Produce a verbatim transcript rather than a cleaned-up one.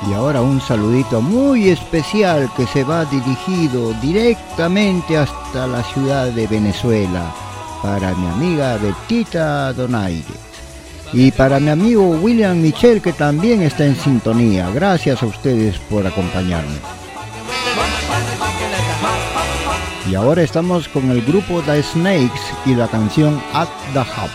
Y ahora un saludito muy especial que se va dirigido directamente hasta la ciudad de Venezuela para mi amiga Betita Donaire y para mi amigo William Michel, que también está en sintonía. Gracias a ustedes por acompañarme. Y ahora estamos con el grupo The Snakes y la canción At the Hub.